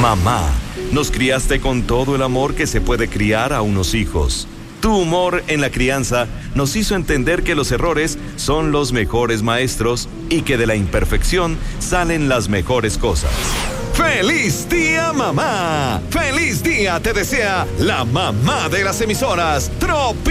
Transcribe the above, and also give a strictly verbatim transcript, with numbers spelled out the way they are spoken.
Mamá, nos criaste con todo el amor que se puede criar a unos hijos. Tu humor en la crianza nos hizo entender que los errores son los mejores maestros y que de la imperfección salen las mejores cosas. ¡Feliz día, mamá! ¡Feliz día te desea la mamá de las emisoras, Tropi!